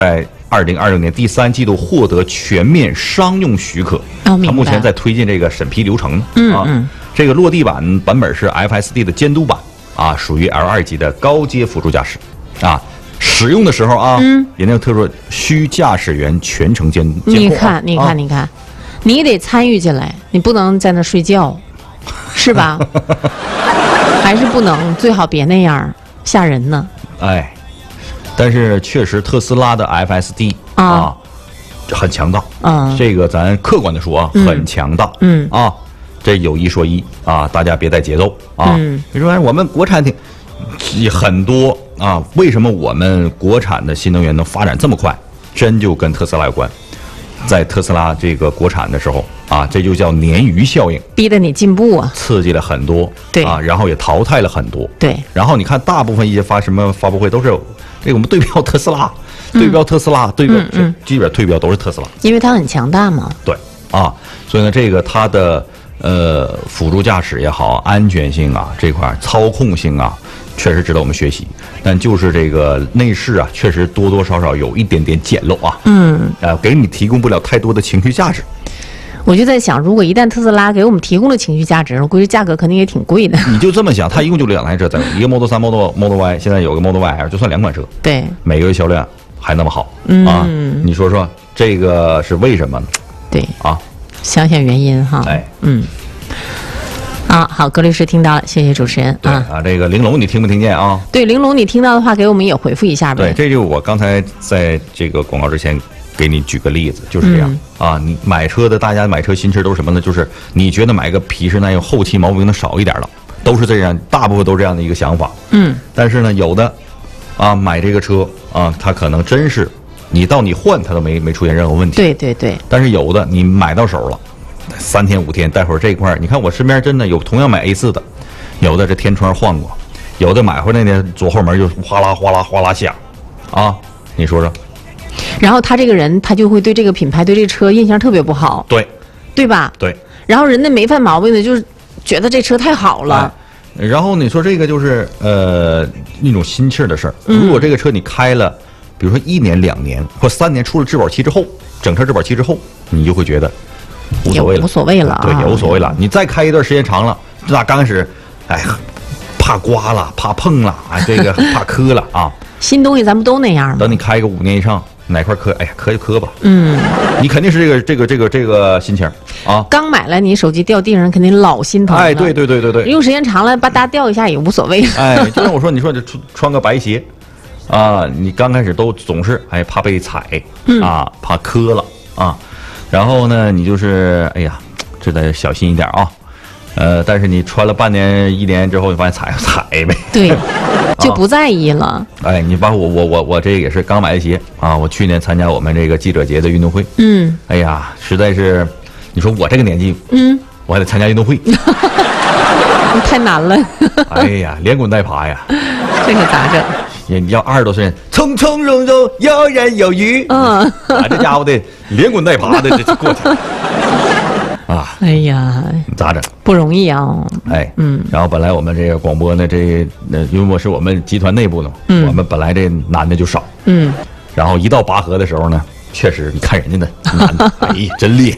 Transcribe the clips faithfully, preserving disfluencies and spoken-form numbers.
在二零二六年第三季度获得全面商用许可。 哦，明白。 它目前在推进这个审批流程。 嗯啊、 嗯。 这个落地版版本是 F S D 的监督版啊，属于 L 二 级的高阶辅助驾驶啊。使用的时候啊，嗯，人家特说需驾驶员全程监监控、啊。 你看，你看，啊、你看，你得参与进来，你不能在那睡觉，是吧？还是不能，最好别那样，吓人呢。 哎，但是确实特斯拉的 F S D 啊，啊很强大。 嗯， 这个咱客观的说啊， 嗯、 很强大。 嗯啊，这有一说一啊，大家别带节奏啊。 嗯， 你说哎，我们国产挺很多啊，为什么我们国产的新能源能发展这么快？真就跟特斯拉有关。在特斯拉这个国产的时候啊，这就叫鲶鱼效应， 逼得你进步啊， 刺激了很多， 对啊，然后也淘汰了很多， 对。 然后你看，大部分一些发什么发布会都是这个我们对标特斯拉，对标特斯拉，对标， 嗯， 基本对标都是特斯拉， 因为它很强大嘛。 对啊，所以呢，这个它的呃辅助驾驶也好，安全性啊这块操控性啊，确实值得我们学习。但就是这个内饰啊，确实多多少少有一点点简陋啊。 嗯， 呃，给你提供不了太多的情绪价值。 我就在想，如果一旦特斯拉给我们提供了情绪价值，我估计价格肯定也挺贵的。 你就这么想，它一共就两台车，在一个 Model 三、Model Model Y， 现在有个 Model Y L， 就算两款车。 对， 每个月销量还那么好， 嗯、 啊，你说说这个是为什么呢？ 对啊， 想想原因哈。 哎， 嗯。啊，好，葛律师听到了，谢谢主持人啊。 啊，这个玲珑你听没听见啊？ 对，玲珑你听到的话，给我们也回复一下呗。 对，这就是我刚才在这个广告之前给你举个例子，就是这样、嗯、啊。你买车的，大家买车新车都是什么呢？就是你觉得买个皮实耐用、后期毛病能少一点了，都是这样，大部分都这样的一个想法。 嗯。 但是呢，有的啊，买这个车啊，它可能真是你到你换它都没没出现任何问题。 对对对。 但是有的你买到手了。三天五天，待会儿这块儿，你看我身边真的有同样买 A 四的，有的这天窗换过，有的买回来呢左后门就哗啦哗啦哗啦响，啊，你说说。 然后他这个人他就会对这个品牌对这车印象特别不好， 对， 对吧？ 对。 然后人家没犯毛病的，就是觉得这车太好了。 哎、然后你说这个就是呃一种心气儿的事儿。如果这个车你开了，比如说一年两年或三年，出了质保期之后，整车质保期之后，你就会觉得。无所谓了， 无所谓了、啊， 对，也无所谓了。你再开一段时间长了，那刚开始，哎，怕刮了，怕碰了，啊，这个怕磕了啊。 新东西咱不都那样吗？ 等你开个五年以上，哪块磕，哎呀，磕就磕吧。 嗯， 你肯定是这个这个这个这个心情啊。 刚买来，你手机掉地上，肯定老心疼了。 哎，对对对对对。 用时间长了，吧嗒掉一下也无所谓。 哎，就像我说，你说你穿穿个白鞋，啊，你刚开始都总是哎怕被踩， 嗯、 啊，怕磕了啊。然后呢，你就是哎呀，这得小心一点啊，呃，但是你穿了半年一年之后，你发现踩踩呗， 对，就不在意了。啊、 哎，你包括我我我我这也是刚买的鞋啊，我去年参加我们这个记者节的运动会， 嗯， 哎呀，实在是，你说我这个年纪， 嗯， 我还得参加运动会， 太难了。 哎呀，连滚带爬呀， 这可咋整？ 你要二十多岁人，从从容容，游刃有余。 嗯， 啊，这家伙得连滚带爬的这这过去。啊， 哎呀， 咋整？ 不容易啊。 哎， 嗯。 然后本来我们这个广播呢，这呃，因为我是我们集团内部的， 嗯， 我们本来这男的就少， 嗯。 然后一到拔河的时候呢，确实你看人家的男的，哎呀，真烈。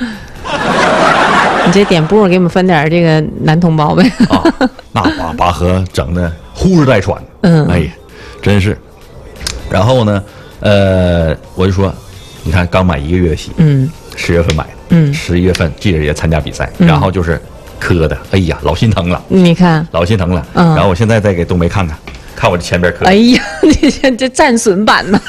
你这点播给我们分点这个男同胞呗。 啊，那拔拔河整的呼哧带喘。 嗯。 哎呀。真是，然后呢，呃，我就说，你看刚买一个月的鞋， 嗯， 十月份买的， 嗯， 十一月份记者节参加比赛， 嗯、 然后就是磕的，哎呀，老心疼了， 你看， 老心疼了， 嗯， 然后我现在再给冬梅看看，看我这前边磕， 哎呀，你这这战损版呢？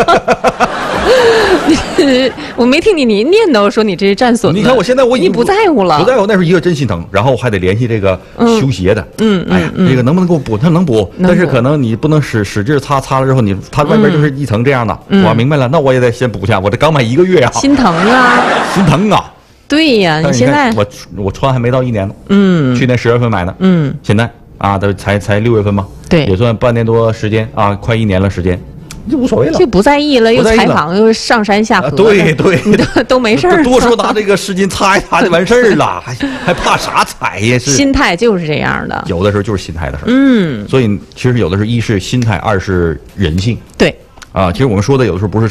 我没听你你念叨说你这是战损， 你看我现在我已经你不在乎了， 不在乎，那时候一个真心疼，然后还得联系这个修鞋的， 嗯， 哎呀， 嗯、 这个能不能给我补？他能补，但是可能你不能使使劲擦，擦了之后你它外边就是一层这样的， 嗯、 我明白了，那我也得先补下，我这刚买一个月啊， 心疼啊， 心疼啊， 对呀， 你现在我我穿还没到一年呢， 嗯， 去年十月份买的， 嗯， 现在啊，都才才六月份嘛， 对， 也算半年多时间啊，快一年了时间。就无所谓了， 就不在意了，又采访又上山下河、 啊，对对， 都都没事儿。 多说拿这个湿巾擦一擦就完事儿了，还还怕啥踩呀？是心态就是这样的， 有的时候就是心态的事儿。 嗯， 所以其实有的时候一是心态，二是人性。 对， 啊，其实我们说的有的时候不是